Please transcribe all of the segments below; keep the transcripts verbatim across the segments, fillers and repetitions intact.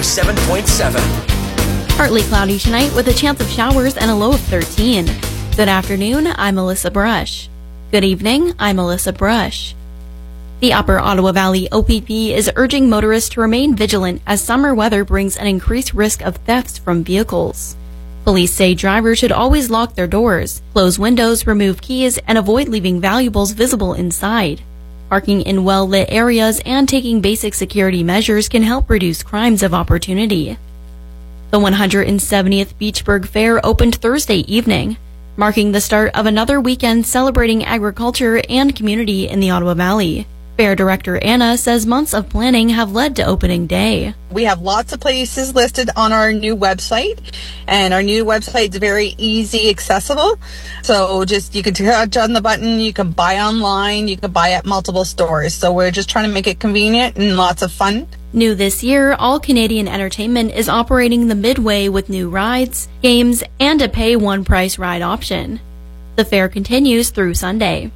seven point seven. Partly cloudy tonight with a chance of showers and a low of thirteen. Good afternoon, I'm Melissa Brush. Good evening, I'm Melissa Brush. The Upper Ottawa Valley O P P is urging motorists to remain vigilant as summer weather brings an increased risk of thefts from vehicles. Police say drivers should always lock their doors, close windows, remove keys, and avoid leaving valuables visible inside. Parking in well-lit areas and taking basic security measures can help reduce crimes of opportunity. The one hundred seventieth Beachburg Fair opened Thursday evening, marking the start of another weekend celebrating agriculture and community in the Ottawa Valley. Fair Director Anna says months of planning have led to opening day. We have lots of places listed on our new website, and our new website is very easy accessible. So just you can touch on the button, you can buy online, you can buy at multiple stores. So we're just trying to make it convenient and lots of fun. New this year, All Canadian Entertainment is operating the Midway with new rides, games, and a pay one price ride option. The fair continues through Sunday.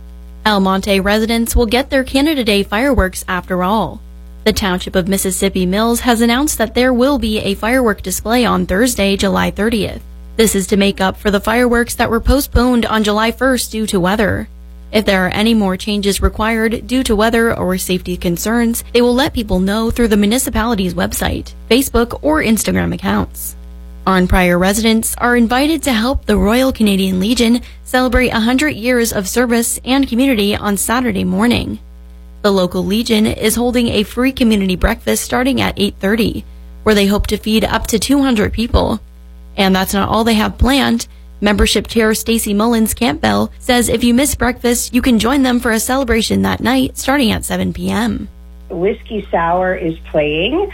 El Monte residents will get their Canada Day fireworks after all. The Township of Mississippi Mills has announced that there will be a firework display on Thursday, July thirtieth. This is to make up for the fireworks that were postponed on July first due to weather. If there are any more changes required due to weather or safety concerns, they will let people know through the municipality's website, Facebook, or Instagram accounts. Arnprior residents are invited to help the Royal Canadian Legion celebrate one hundred years of service and community on Saturday morning. The local Legion is holding a free community breakfast starting at eight thirty, where they hope to feed up to two hundred people. And that's not all they have planned. Membership Chair Stacey Mullins Campbell says if you miss breakfast, you can join them for a celebration that night starting at seven p.m. Whiskey Sour is playing.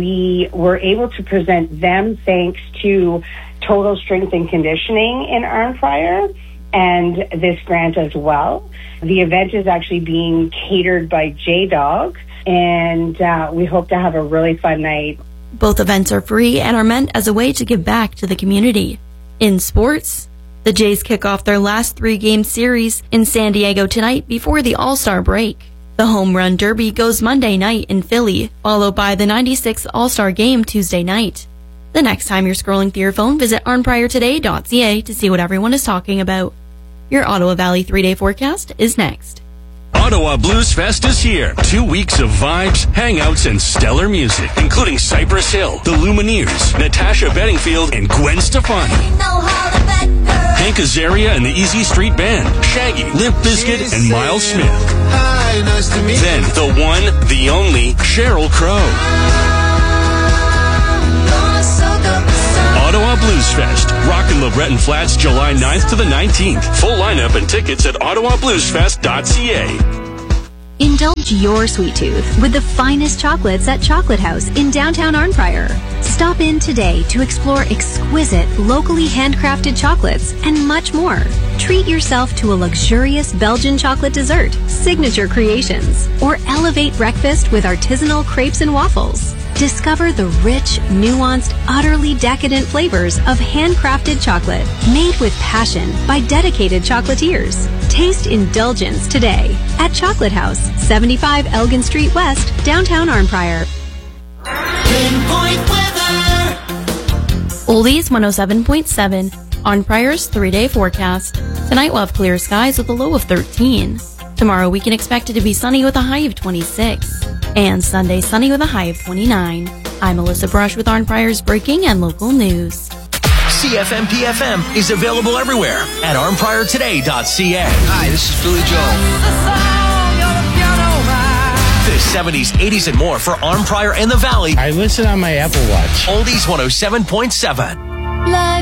We were able to present them thanks to Total Strength and Conditioning in Arnprior and this grant as well. The event is actually being catered by J-Dog, and uh, we hope to have a really fun night. Both events are free and are meant as a way to give back to the community. In sports, the Jays kick off their last three-game series in San Diego tonight before the All-Star break. The Home Run Derby goes Monday night in Philly, followed by the ninety-sixth All-Star Game Tuesday night. The next time you're scrolling through your phone, visit arnprior today dot c a to see what everyone is talking about. Your Ottawa Valley three-day forecast is next. Ottawa Blues Fest is here. Two weeks of vibes, hangouts, and stellar music, including Cypress Hill, the Lumineers, Natasha Bedingfield, and Gwen Stefani. Hank Azaria and the Easy Street Band, Shaggy, Limp Bizkit, and Miles Smith. Hi, nice to meet Then the one, the only, Sheryl Crow. Ottawa Blues Fest, Rockin' LeBreton Flats, July ninth to the nineteenth. Full lineup and tickets at ottawa blues fest dot c a. Indulge your sweet tooth with the finest chocolates at Chocolate House in downtown Arnprior. Stop in today to explore exquisite, locally handcrafted chocolates and much more. Treat yourself to a luxurious Belgian chocolate dessert, signature creations, or elevate breakfast with artisanal crepes and waffles. Discover the rich, nuanced, utterly decadent flavors of handcrafted chocolate made with passion by dedicated chocolatiers. Taste indulgence today at Chocolate House, seventy-five Elgin Street West, downtown Arnprior. Pinpoint weather. Oldies one oh seven point seven, Arnprior's three-day forecast. Tonight we'll have clear skies with a low of thirteen. Tomorrow we can expect it to be sunny with a high of twenty-six. And Sunday sunny with a high of twenty-nine. I'm Melissa Brush with Arnprior's breaking and local news. C F M P F M is available everywhere at arnprior today dot c a. Hi, this is Billy Joel. The seventies, eighties, and more for Arnprior and the Valley. I listen on my Apple Watch. Oldies one oh seven point seven.